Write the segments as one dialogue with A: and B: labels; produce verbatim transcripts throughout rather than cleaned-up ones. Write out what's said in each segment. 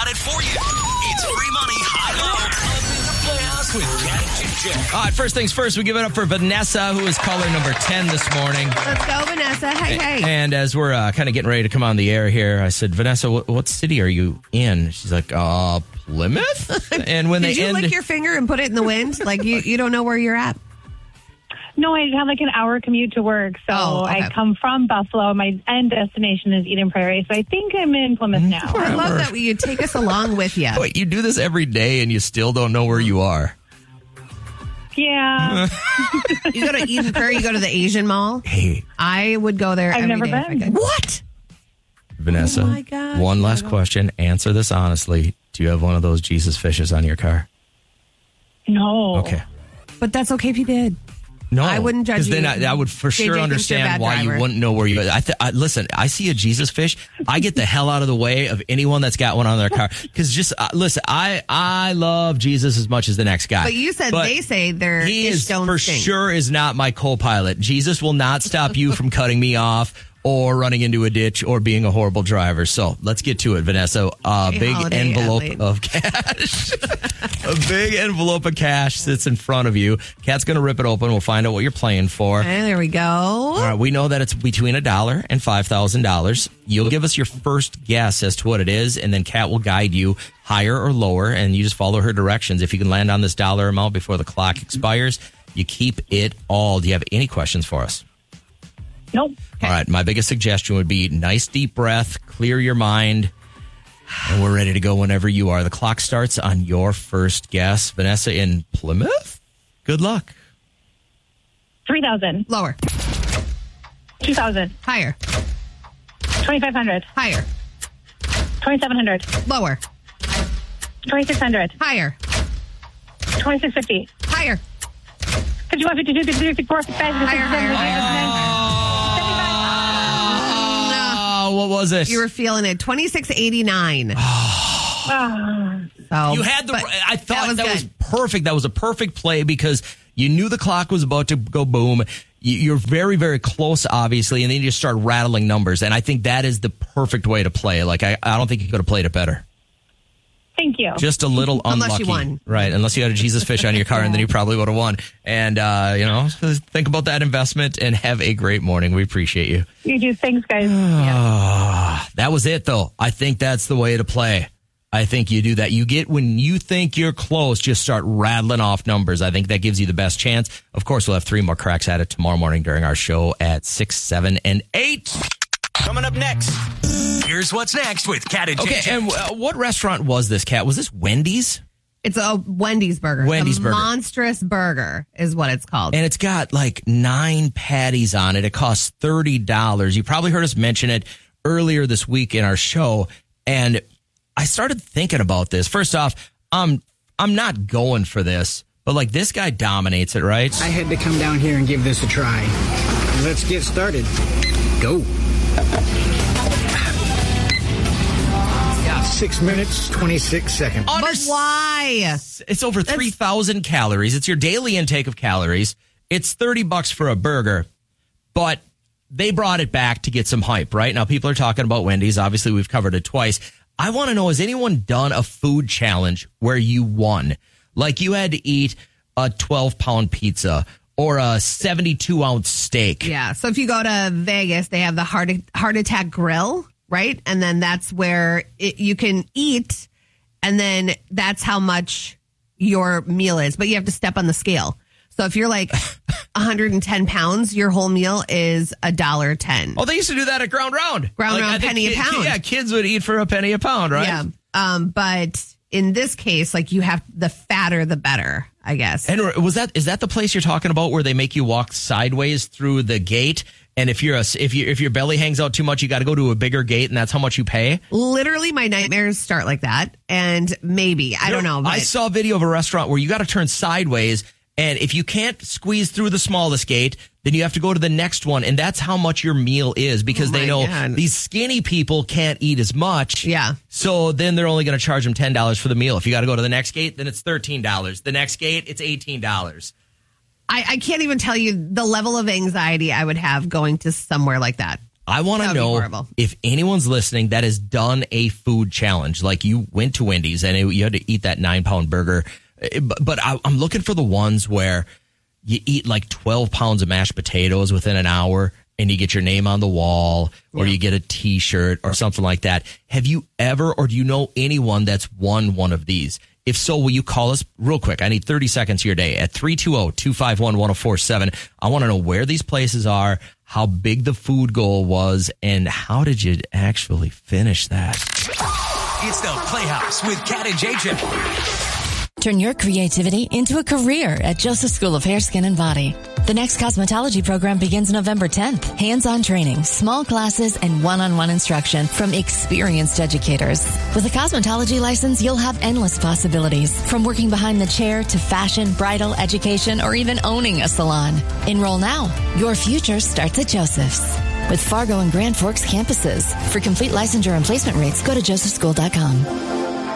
A: got it for you. It's free money, high-low, Playhouse with Cat and Jack.
B: All right, first things first, we give it up for Vanessa, who is caller number ten this morning.
C: Let's go, Vanessa. Hey, hey.
B: And as we're uh, kind of getting ready to come on the air here, I said, Vanessa, what, what city are you in? She's like, uh, Plymouth? And when
C: Did
B: they
C: you
B: end...
C: lick your finger and put it in the wind? Like, you, you don't know where you're at?
D: No, I have like an hour commute to work. So
C: Oh, okay.
D: I come from Buffalo. My end destination is Eden Prairie. So I think I'm in Plymouth now.
C: I love that you take us along with you.
B: Wait, you do this every day and you still don't know where you are.
D: Yeah.
C: You go to Eden Prairie, you go to the Asian Mall.
B: Hey,
C: I would go there
D: I've
C: every
D: never
C: day if I
D: been.
C: could. What?
B: Vanessa,
C: Oh my gosh.
B: one last question. Answer this honestly. Do you have one of those Jesus fishes on your car?
D: No.
B: Okay.
C: But that's okay if you did.
B: No,
C: I wouldn't judge
B: 'cause then
C: you.
B: I, I would for
C: J J
B: sure
C: thinks you're a
B: understand
C: bad
B: why
C: driver.
B: you wouldn't know where you. I, th- I listen. I see a Jesus fish. I get the hell out of the way of anyone that's got one on their car. Because just uh, listen, I I love Jesus as much as the next guy.
C: But you said
B: But
C: they say their
B: he
C: ish
B: is
C: don't
B: for
C: stink.
B: sure is not my co-pilot. Jesus will not stop you from cutting me off or running into a ditch or being a horrible driver. So let's get to it, Vanessa. A
C: Happy
B: big
C: holiday,
B: envelope
C: Adelaide.
B: of cash. A big envelope of cash sits in front of you. Kat's going to rip it open. We'll find out what you're playing for.
C: Okay, there we go.
B: All right, we know that it's between a dollar and five thousand dollars. You'll give us your first guess as to what it is, and then Kat will guide you higher or lower, and you just follow her directions. If you can land on this dollar amount before the clock expires, you keep it all. Do you have any questions for us?
D: Nope.
B: All right, my biggest suggestion would be nice deep breath, clear your mind, and we're ready to go whenever you are. The clock starts on your first guess. Vanessa in Plymouth? Good luck.
D: three thousand.
C: Lower.
D: two thousand.
C: Higher.
D: twenty-five hundred.
C: Higher.
D: twenty-seven hundred.
C: Lower.
D: twenty-six hundred.
C: Higher.
D: twenty-six fifty.
C: Higher.
D: fifty-one, fifty-two, fifty-three, fifty-four, fifty-five,
C: Higher, higher,
B: Oh, what was it?
C: You were feeling it. twenty-six eighty-nine.
D: Ah.
C: So,
B: You had the.
C: but
B: I thought
C: was
B: that was,
C: good.
B: perfect. That was a perfect play because you knew the clock was about to go boom. You- You're very, very close, obviously, and then you just start rattling numbers. And I think that is the perfect way to play. Like I, I don't think you could have played it better.
D: Thank you.
B: Just a little
C: Unless
B: unlucky,
C: you won.
B: right? Unless you had a Jesus fish on your car, and then you probably would have won. And uh, you know, think about that investment and have a great morning. We appreciate you.
D: You do. Thanks, guys.
B: Ah, that was it, though. I think that's the way to play. I think you do that. You get when you think you're close, just start rattling off numbers. I think that gives you the best chance. Of course, we'll have three more cracks at it tomorrow morning during our show at six, seven, and eight.
A: Coming up next, here's what's next with Cat and
B: Okay,
A: J J.
B: and uh, what restaurant was this, Kat? Was this Wendy's?
C: It's a Wendy's burger.
B: Wendy's
C: the
B: burger.
C: Monstrous burger is what it's called.
B: And it's got like nine patties on it. It costs thirty dollars. You probably heard us mention it earlier this week in our show. And I started thinking about this. First off, um, I'm not going for this, but like this guy dominates it, right?
E: I had to come down here and give this a try. Let's get started. Go. Six minutes, twenty-six seconds.
C: but why?
B: It's over three thousand calories. It's your daily intake of calories. It's thirty bucks for a burger, but they brought it back to get some hype, right? Now people are talking about Wendy's. Obviously, we've covered it twice. I want to know, has anyone done a food challenge where you won? Like you had to eat a twelve pound pizza or a seventy-two ounce steak.
C: Yeah. So if you go to Vegas, they have the Heart, Heart Attack Grill, right? And then that's where it, you can eat, and then that's how much your meal is. But you have to step on the scale. So if you're like one hundred ten pounds, your whole meal is a dollar ten.
B: Oh, they used to do that at Ground Round.
C: Ground
B: Like,
C: Round,
B: I think
C: penny a
B: ki-
C: pound.
B: Yeah, kids would eat for a penny a pound, right?
C: Yeah. Um, but in this case, like you have the fatter, the better, I guess.
B: And was that is that the place you're talking about where they make you walk sideways through the gate? And if you're a, if you if your belly hangs out too much, you got to go to a bigger gate, and that's how much you pay.
C: Literally, my nightmares start like that. And maybe, I don't know. But
B: I saw a video of a restaurant where you got to turn sideways, and if you can't squeeze through the smallest gate, then you have to go to the next one, and that's how much your meal is because
C: Oh
B: they
C: my
B: know
C: God.
B: these skinny people can't eat as much.
C: Yeah.
B: So then they're only going to charge them ten dollars for the meal. If you got to go to the next gate, then it's thirteen dollars. The next gate, it's eighteen dollars.
C: I, I can't even tell you the level of anxiety I would have going to somewhere like that.
B: I want to
C: That would be
B: know
C: horrible.
B: if anyone's listening that has done a food challenge, like you went to Wendy's and it, you had to eat that nine pound burger. But, but I, I'm looking for the ones where you eat like twelve pounds of mashed potatoes within an hour and you get your name on the wall or
C: Yeah.
B: you get a t-shirt or something like that. Have you ever, or do you know anyone that's won one of these? If so, will you call us real quick? I need thirty seconds of your day at three two zero, two five one, one zero four seven. I want to know where these places are, how big the food goal was, and how did you actually finish that?
A: It's the Playhouse with Cat and J J.
F: Turn your creativity into a career at Joseph School of Hair, Skin, and Body. The next cosmetology program begins November tenth. Hands-on training, small classes, and one-on-one instruction from experienced educators. With a cosmetology license, you'll have endless possibilities, from working behind the chair to fashion, bridal, education, or even owning a salon. Enroll now. Your future starts at Joseph's. With Fargo and Grand Forks campuses. For complete licensure and placement rates, go to joseph school dot com.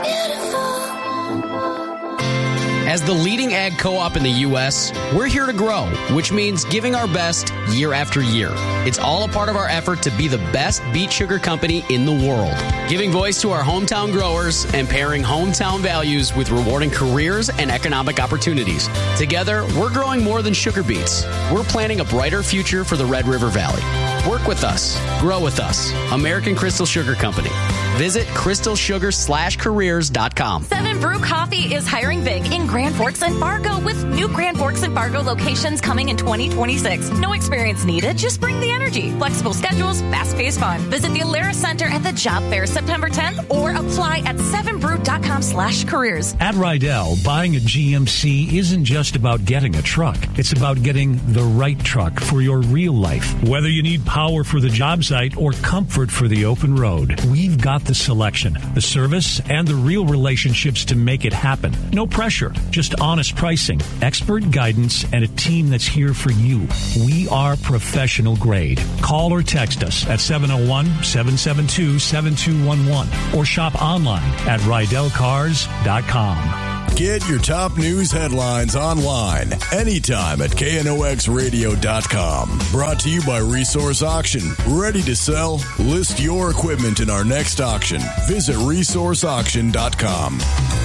G: As the leading ag co-op in the U S, we're here to grow, which means giving our best year after year. It's all a part of our effort to be the best beet sugar company in the world, giving voice to our hometown growers and pairing hometown values with rewarding careers and economic opportunities. Together, we're growing more than sugar beets. We're planning a brighter future for the Red River Valley. Work with us. Grow with us. American Crystal Sugar Company. Visit crystal sugar slash careers dot com.
H: Seven Brew Coffee is hiring big in Grand Forks and Fargo with new Grand Forks and Fargo locations coming in twenty twenty-six. No experience needed. Just bring the energy. Flexible schedules, fast-paced fun. Visit the Alara Center at the Job Fair September tenth or apply at seven brew dot com slash careers.
I: At Rydell, buying a G M C isn't just about getting a truck. It's about getting the right truck for your real life. Whether you need power for the job site or comfort for the open road, we've got the selection, the service, and the real relationships to make it happen. No pressure, just honest pricing, expert guidance, and a team that's here for you. We are professional grade. Call or text us at seven oh one, seven seven two, seven two one one or shop online at rydell cars dot com.
J: Get your top news headlines online anytime at K N O X radio dot com. Brought to you by Resource Auction. Ready to sell? List your equipment in our next auction. Visit resource auction dot com.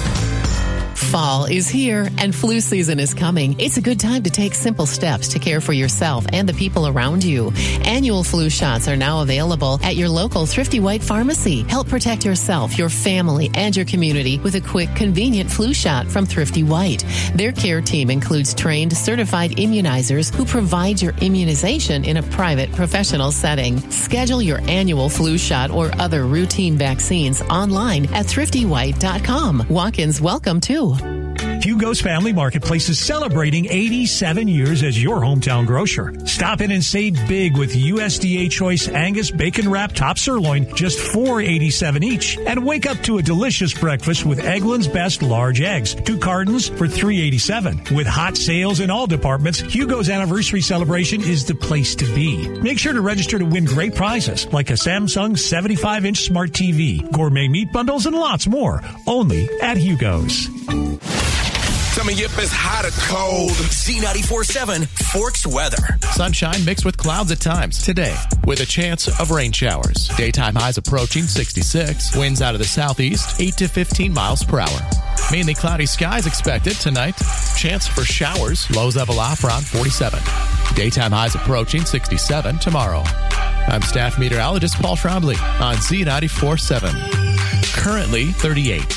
K: Fall is here and flu season is coming. It's a good time to take simple steps to care for yourself and the people around you. Annual flu shots are now available at your local Thrifty White pharmacy. Help protect yourself, your family, and your community with a quick, convenient flu shot from Thrifty White. Their care team includes trained, certified immunizers who provide your immunization in a private, professional setting. Schedule your annual flu shot or other routine vaccines online at thrifty white dot com. Walk-ins welcome too.
I: Hugo's Family Marketplace is celebrating eighty-seven years as your hometown grocer. Stop in and save big with U S D A Choice Angus Bacon Wrap Top Sirloin, just four dollars and eighty-seven cents each. And wake up to a delicious breakfast with Eggland's Best Large Eggs, two cartons for three dollars and eighty-seven cents. With hot sales in all departments, Hugo's anniversary celebration is the place to be. Make sure to register to win great prizes like a Samsung seventy-five inch smart T V, gourmet meat bundles, and lots more. Only at Hugo's.
A: Coming up is hot or cold. Z ninety-four point seven Forks weather.
L: Sunshine mixed with clouds at times today, with a chance of rain showers. Daytime highs approaching sixty-six. Winds out of the southeast, eight to fifteen miles per hour. Mainly cloudy skies expected tonight. Chance for showers. Lows level off around forty-seven. Daytime highs approaching sixty-seven tomorrow. I'm staff meteorologist Paul Trombley on Z ninety-four point seven. Currently thirty-eight.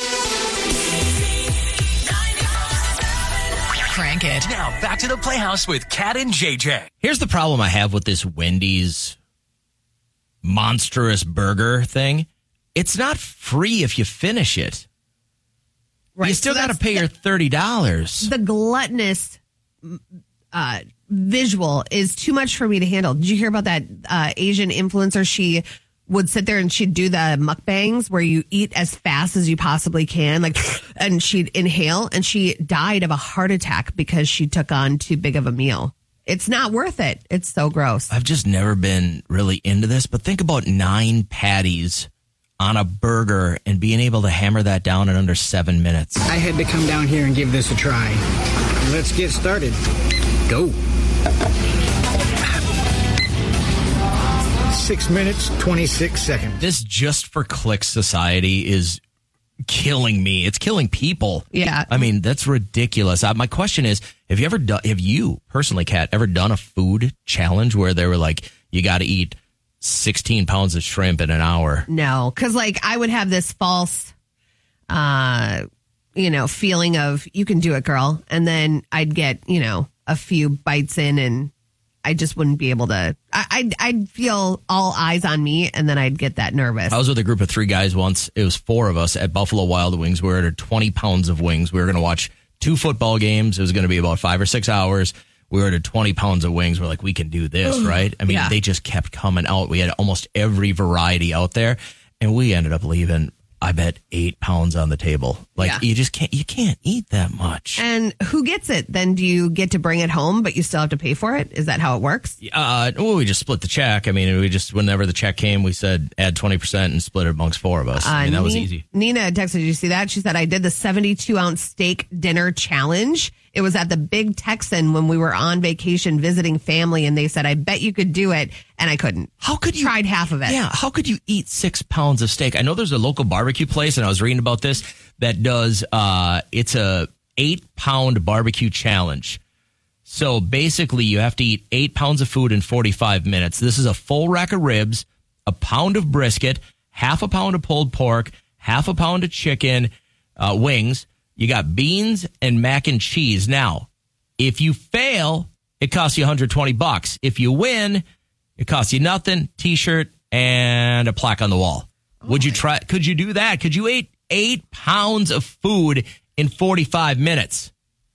A: Crank it. Now back to the Playhouse with Cat and J J.
B: Here's the problem I have with this Wendy's monstrous burger thing. It's not free if you finish it.
C: Right.
B: You still
C: So
B: got to
C: that's
B: pay
C: the-
B: your thirty dollars.
C: The gluttonous uh, visual is too much for me to handle. Did you hear about that uh, Asian influencer? She would sit there and she'd do the mukbangs where you eat as fast as you possibly can, like, and she'd inhale, and she died of a heart attack because she took on too big of a meal. It's not worth it. It's so gross.
B: I've just never been really into this, but think about nine patties on a burger and being able to hammer that down in under seven minutes.
E: I had to come down here and give this a try. Let's get started. Go. Six minutes, twenty-six seconds.
B: This just for clicks society is killing me. It's killing people.
C: Yeah.
B: I mean, that's ridiculous. Uh, my question is, have you ever done, have you personally, Kat, ever done a food challenge where they were like, you got to eat sixteen pounds of shrimp in an hour?
C: No, because like I would have this false, uh, you know, feeling of you can do it, girl. And then I'd get, you know, a few bites in and I just wouldn't be able to. I, I'd, I'd feel all eyes on me, and then I'd get that nervous.
B: I was with a group of three guys once. It was four of us at Buffalo Wild Wings. We were at twenty pounds of wings. We were going to watch two football games. It was going to be about five or six hours. We were at twenty pounds of wings. We're like, we can do this, right? I mean,
C: Yeah.
B: they just kept coming out. We had almost every variety out there, and we ended up leaving, I bet, eight pounds on the table. Like,
C: Yeah.
B: you just can't, you can't eat that much.
C: And who gets it? Then do you get to bring it home, but you still have to pay for it? Is that how it works?
B: Uh, well, we just split the check. I mean, we just, whenever the check came, we said add twenty percent and split it amongst four of us. I mean, that was
C: Ni-
B: easy.
C: Nina texted, did you see that? She said, I did the seventy-two ounce steak dinner challenge. It was at the Big Texan when we were on vacation visiting family, and they said, I bet you could do it. And I couldn't.
B: How could you?
C: Tried half of it.
B: Yeah, how could you eat six pounds of steak? I know there's a local barbecue place, and I was reading about this, that does, uh, it's a eight pound barbecue challenge. So basically, you have to eat eight pounds of food in forty-five minutes. This is a full rack of ribs, a pound of brisket, half a pound of pulled pork, half a pound of chicken, uh, wings. You got beans and mac and cheese. Now, if you fail, it costs you one hundred twenty bucks. If you win, it costs you nothing, t-shirt and a plaque on the wall. Oh, Would you try? Could you do that? Could you eat eight pounds of food in forty-five minutes?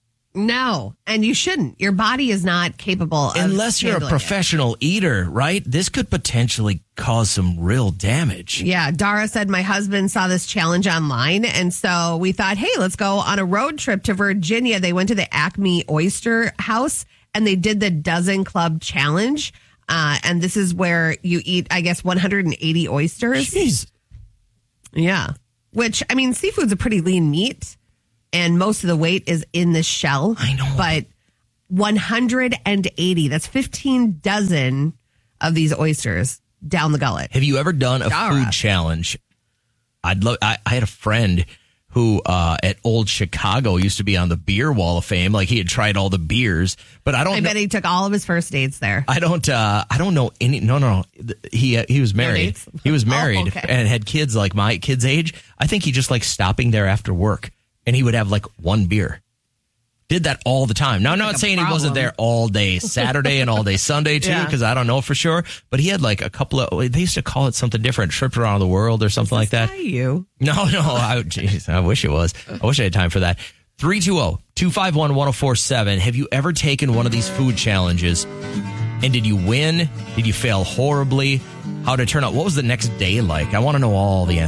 C: No, and you shouldn't. Your body is not capable of
B: Unless you're a
C: handling it.
B: professional eater, right? This could potentially cause some real damage.
C: Yeah, Dara said my husband saw this challenge online, and so we thought, hey, let's go on a road trip to Virginia. They went to the Acme Oyster House, and they did the Dozen Club Challenge. Uh, and this is where you eat, I guess, one hundred eighty oysters.
B: Jeez.
C: Yeah. Which, I mean, seafood's a pretty lean meat, and most of the weight is in the shell.
B: I know.
C: But one hundred eighty, that's fifteen dozen of these oysters down the gullet.
B: Have you ever done a
C: Dara.
B: food challenge? I'd love. I, I had a friend who uh, at Old Chicago used to be on the Beer Wall of Fame. Like he had tried all the beers, but I don't.
C: I
B: know,
C: bet he took all of his first dates there.
B: I don't. Uh, I don't know any. No, no. no. He uh, he was married.
C: dates?
B: He was
C: Oh,
B: married
C: okay.
B: and had kids like my kids' age. I think he just liked stopping there after work, and he would have like one beer. Did that all the time. Now, I'm not
C: Like a
B: saying he wasn't
C: problem.
B: there all day Saturday and all day Sunday too,
C: Yeah.
B: because I don't know for sure. But he had like a couple of. They used to call it something different, tripped around the world or something like that.
C: Why you?
B: No, no. I, geez, I wish it was. I wish I had time for that. three two zero, two five one, one zero four seven. Have you ever taken one of these food challenges? And did you win? Did you fail horribly? How did it turn out? What was the next day like? I want to know all the answers.